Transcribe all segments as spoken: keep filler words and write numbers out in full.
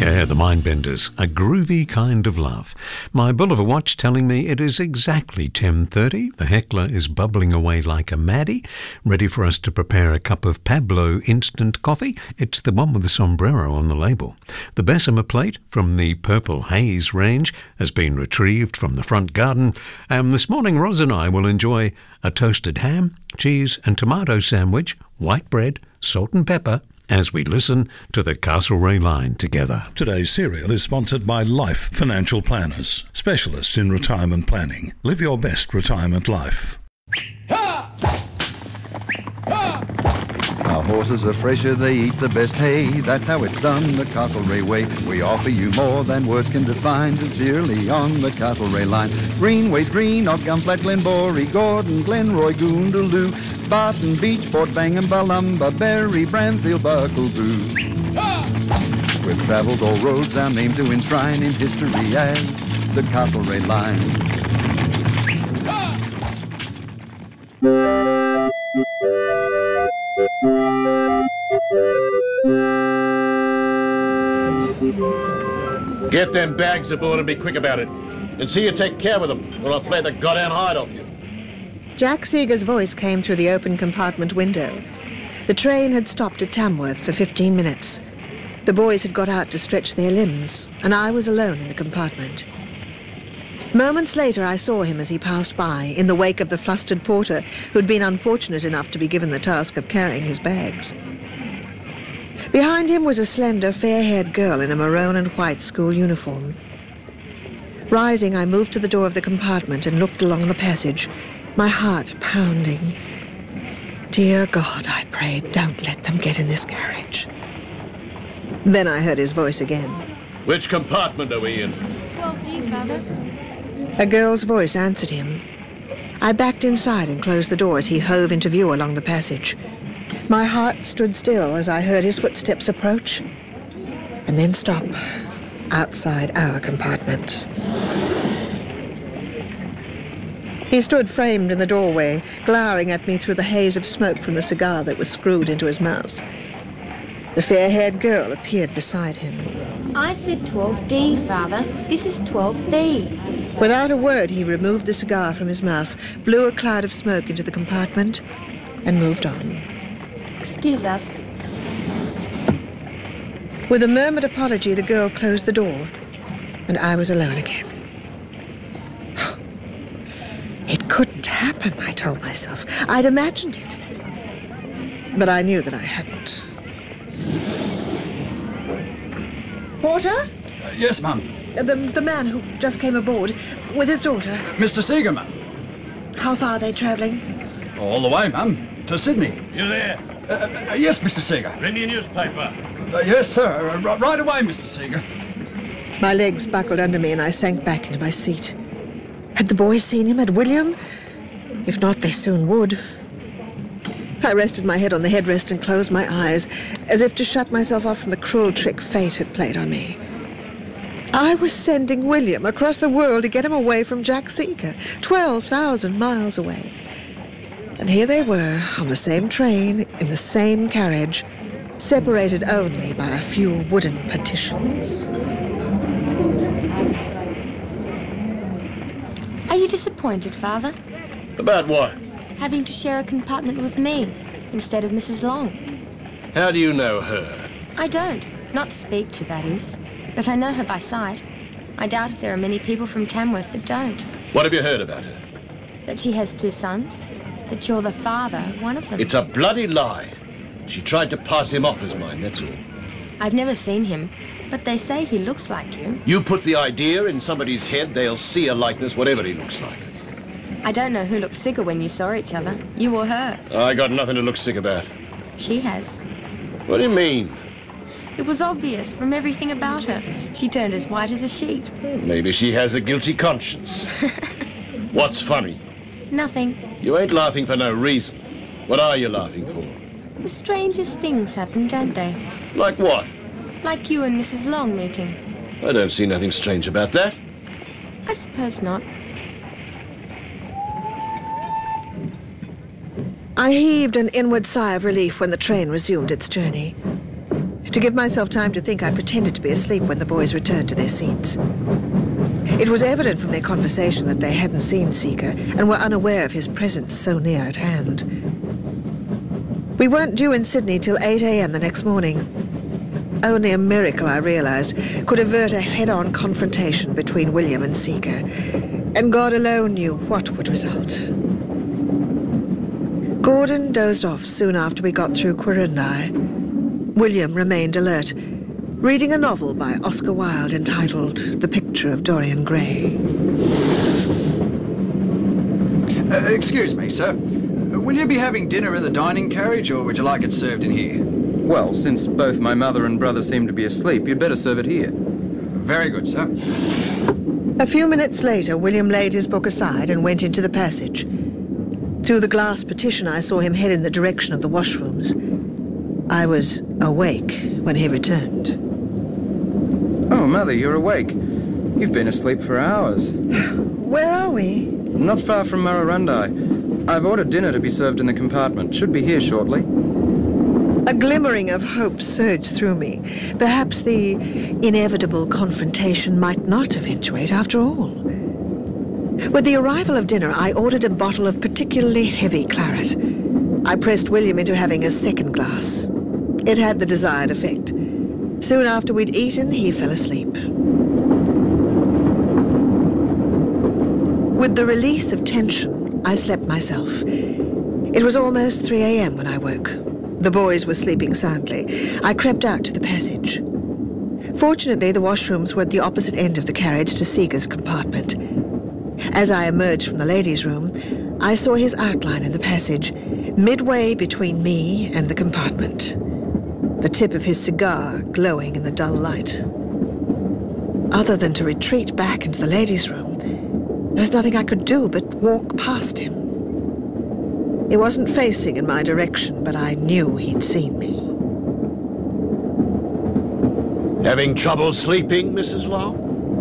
Yeah, the Mindbenders, a groovy kind of love. My Bulliver watch telling me it is exactly ten thirty. The heckler is bubbling away like a maddie, ready for us to prepare a cup of Pablo instant coffee. It's the one with the sombrero on the label. The Bessemer plate from the Purple Haze range has been retrieved from the front garden, and this morning Roz and I will enjoy a toasted ham, cheese and tomato sandwich, white bread, salt and pepper, as we listen to the Castlereagh Line together. Today's serial is sponsored by Life Financial Planners, specialists in retirement planning. Live your best retirement life. Ha! Ha! Our horses are fresher, they eat the best hay. That's how it's done the Castlereagh way. We offer you more than words can define. Sincerely on the Castlereagh Line. Greenways, Green, Gunflat, Glenbory, Gordon, Glenroy, Goondaloo, Barton, Beach, Port Bangham, Balumba, Berry, Bramfield, Buckleboo. Ah! We've travelled all roads, our name to enshrine in history as the Castlereagh Line. Ah! Get them bags aboard and be quick about it. And see you take care with them, or I'll flay the goddamn hide off you. Jack Seeger's voice came through the open compartment window. The train had stopped at Tamworth for fifteen minutes. The boys had got out to stretch their limbs, and I was alone in the compartment. Moments later, I saw him as he passed by, in the wake of the flustered porter who'd been unfortunate enough to be given the task of carrying his bags. Behind him was a slender, fair-haired girl in a maroon and white school uniform. Rising, I moved to the door of the compartment and looked along the passage, my heart pounding. Dear God, I prayed, don't let them get in this carriage. Then I heard his voice again. Which compartment are we in? twelve D, Father. A girl's voice answered him. I backed inside and closed the door as he hove into view along the passage. My heart stood still as I heard his footsteps approach, and then stop outside our compartment. He stood framed in the doorway, glowering at me through the haze of smoke from the cigar that was screwed into his mouth. The fair-haired girl appeared beside him. I said twelve D, Father. This is twelve B. Without a word, he removed the cigar from his mouth, blew a cloud of smoke into the compartment, and moved on. Excuse us. With a murmured apology, the girl closed the door, and I was alone again. It couldn't happen, I told myself. I'd imagined it. But I knew that I hadn't. Porter? Uh, yes, ma'am. Uh, the, the man who just came aboard with his daughter. Uh, Mister Seeger, ma'am. How far are they travelling? All the way, ma'am. To Sydney. You there? Uh, uh, yes, Mister Seeger. Bring me a newspaper. Uh, yes, sir. Uh, r- right away, Mister Seeger. My legs buckled under me and I sank back into my seat. Had the boys seen him? Had William? If not, they soon would. I rested my head on the headrest and closed my eyes, as if to shut myself off from the cruel trick fate had played on me. I was sending William across the world to get him away from Jack Seeger, twelve thousand miles away. And here they were, on the same train, in the same carriage, separated only by a few wooden partitions. Are you disappointed, Father? About what? Having to share a compartment with me instead of Missus Long. How do you know her? I don't. Not to speak to, that is. But I know her by sight. I doubt if there are many people from Tamworth that don't. What have you heard about her? That she has two sons. That you're the father of one of them. It's a bloody lie. She tried to pass him off as mine, that's all. I've never seen him, but they say he looks like you. You put the idea in somebody's head, they'll see a likeness, whatever he looks like. I don't know who looked sicker when you saw each other, you or her. I got nothing to look sick about. She has. What do you mean? It was obvious from everything about her. She turned as white as a sheet. Maybe she has a guilty conscience. What's funny? Nothing. You ain't laughing for no reason. What are you laughing for? The strangest things happen, don't they? Like what? Like you and Missus Long meeting. I don't see nothing strange about that. I suppose not. I heaved an inward sigh of relief when the train resumed its journey. To give myself time to think, I pretended to be asleep when the boys returned to their seats. It was evident from their conversation that they hadn't seen Seeker and were unaware of his presence so near at hand. We weren't due in Sydney till eight a m the next morning. Only a miracle, I realized, could avert a head-on confrontation between William and Seeker, and God alone knew what would result. Gordon dozed off soon after we got through Quirindi. William remained alert, reading a novel by Oscar Wilde entitled The Picture of Dorian Gray. Uh, excuse me, sir. Will you be having dinner in the dining carriage, or would you like it served in here? Well, since both my mother and brother seem to be asleep, you'd better serve it here. Very good, sir. A few minutes later, William laid his book aside and went into the passage. Through the glass partition, I saw him head in the direction of the washrooms. I was awake when he returned. Oh, Mother, you're awake. You've been asleep for hours. Where are we? Not far from Murrurundi. I've ordered dinner to be served in the compartment. Should be here shortly. A glimmering of hope surged through me. Perhaps the inevitable confrontation might not eventuate after all. With the arrival of dinner, I ordered a bottle of particularly heavy claret. I pressed William into having a second glass. It had the desired effect. Soon after we'd eaten, he fell asleep. With the release of tension, I slept myself. It was almost three a m when I woke. The boys were sleeping soundly. I crept out to the passage. Fortunately, the washrooms were at the opposite end of the carriage to Seeger's compartment. As I emerged from the ladies' room, I saw his outline in the passage, midway between me and the compartment, the tip of his cigar glowing in the dull light. Other than to retreat back into the ladies' room, there was nothing I could do but walk past him. He wasn't facing in my direction, but I knew he'd seen me. Having trouble sleeping, Missus Law?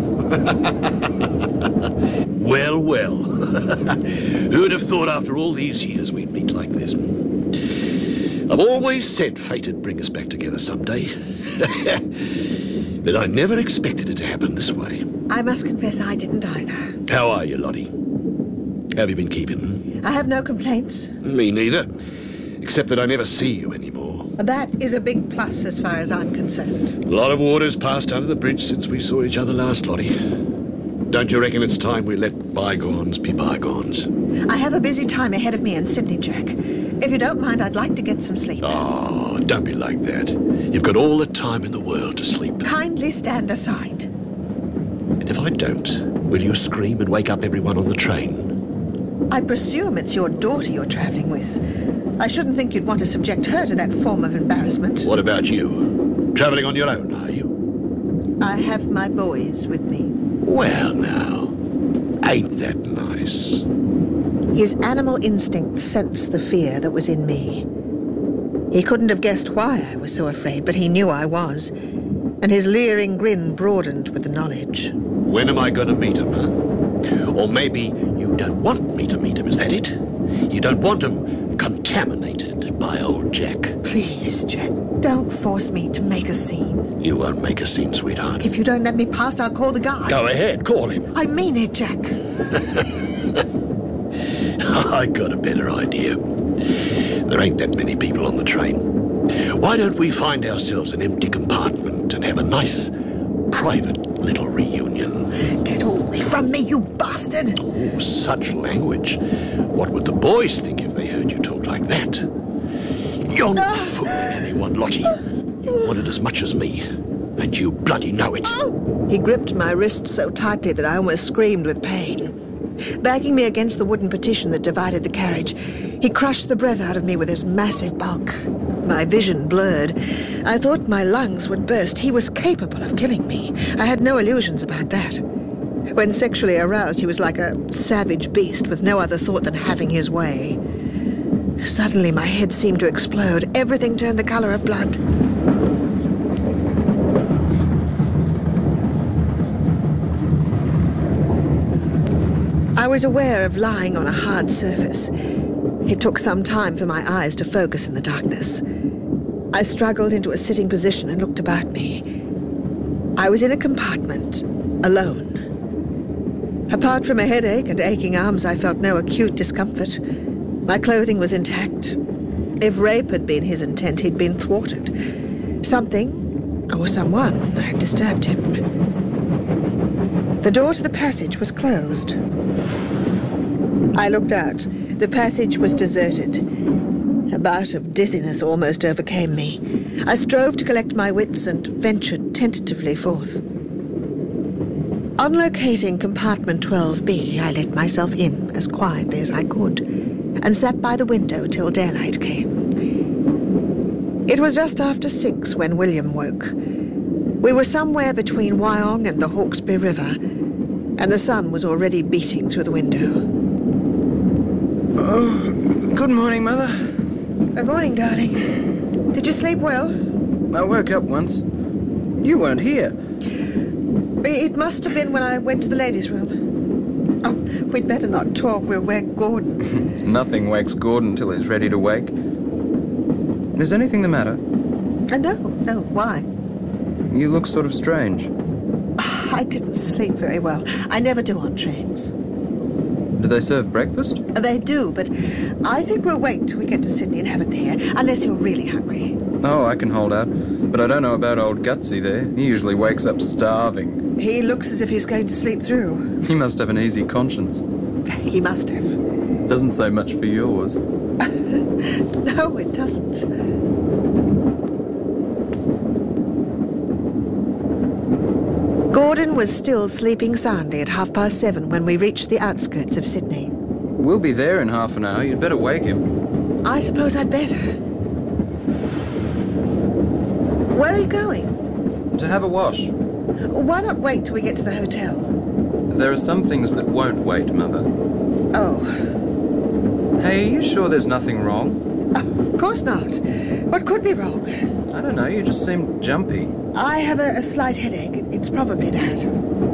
Well, well. Who'd have thought after all these years we'd meet like this? I've always said fate'd bring us back together someday. But I never expected it to happen this way. I must confess I didn't either. How are you, Lottie? How have you been keeping? I have no complaints. Me neither. Except that I never see you anymore. That is a big plus as far as I'm concerned. A lot of water's passed under the bridge since we saw each other last, Lottie. Don't you reckon it's time we let bygones be bygones? I have a busy time ahead of me in Sydney, Jack. If you don't mind, I'd like to get some sleep. Oh, don't be like that. You've got all the time in the world to sleep. Kindly stand aside. And if I don't, will you scream and wake up everyone on the train? I presume it's your daughter you're travelling with. I shouldn't think you'd want to subject her to that form of embarrassment. What about you? Travelling on your own, are you? I have my boys with me. Well, now, ain't that nice? His animal instinct sensed the fear that was in me. He couldn't have guessed why I was so afraid, but he knew I was, and his leering grin broadened with the knowledge. When am I going to meet him, huh? Or maybe you don't want me to meet him, is that it? You don't want him contaminated by old Jack. Please, Jack, don't force me to make a scene. You won't make a scene, sweetheart. If you don't let me past, I'll call the guard. Go ahead, call him. I mean it, Jack. I got a better idea. There ain't that many people on the train. Why don't we find ourselves an empty compartment and have a nice, private little reunion? Get away from me, you bastard! Oh, such language. What would the boys think if they heard you talk like that? You're not fooling anyone, Lottie. You want it as much as me, and you bloody know it. He gripped my wrist so tightly that I almost screamed with pain. Backing me against the wooden partition that divided the carriage, he crushed the breath out of me with his massive bulk. My vision blurred. I thought my lungs would burst. He was capable of killing me. I had no illusions about that. When sexually aroused, he was like a savage beast with no other thought than having his way. Suddenly, my head seemed to explode. Everything turned the color of blood. I was aware of lying on a hard surface. It took some time for my eyes to focus in the darkness. I struggled into a sitting position and looked about me. I was in a compartment, alone. Apart from a headache and aching arms, I felt no acute discomfort. My clothing was intact. If rape had been his intent, he'd been thwarted. Something, or someone, had disturbed him. The door to the passage was closed. I looked out. The passage was deserted. A bout of dizziness almost overcame me. I strove to collect my wits and ventured tentatively forth. On locating compartment twelve B, I let myself in as quietly as I could and sat by the window till daylight came. It was just after six when William woke. We were somewhere between Wyong and the Hawkesbury River, and the sun was already beating through the window. Oh, good morning, Mother. Good morning, darling. Did you sleep well? I woke up once. You weren't here. It must have been when I went to the ladies' room. Oh, we'd better not talk. We'll wake Gordon. Nothing wakes Gordon till he's ready to wake. Is anything the matter? Uh, no, no. Why? You look sort of strange. I didn't sleep very well. I never do on trains. Do they serve breakfast? They do, but I think we'll wait till we get to Sydney and have it there, unless you're really hungry. Oh, I can hold out. But I don't know about old Gutsy there. He usually wakes up starving. He looks as if he's going to sleep through. He must have an easy conscience. He must have. Doesn't say much for yours. No, it doesn't. Gordon was still sleeping soundly at half past seven when we reached the outskirts of Sydney. We'll be there in half an hour. You'd better wake him. I suppose I'd better. Where are you going? To have a wash. Why not wait till we get to the hotel? There are some things that won't wait, Mother. Oh. Hey, are you sure there's nothing wrong? Oh, of course not. What could be wrong? I don't know, you just seem jumpy. I have a, a slight headache. It's probably that.